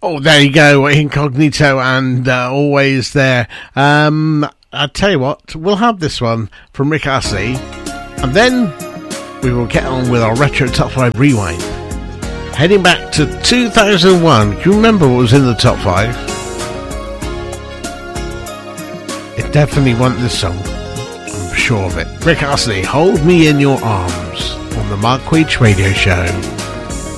Oh, there you go, Incognito, and Always There. I'll tell you what, we'll have this one from Rick Astley, and then we will get on with our Retro Top 5 Rewind. Heading back to 2001, do you remember what was in the Top 5? It definitely wasn't this song, I'm sure of it. Rick Astley, Hold Me in Your Arms, on the Mark Weech Radio Show.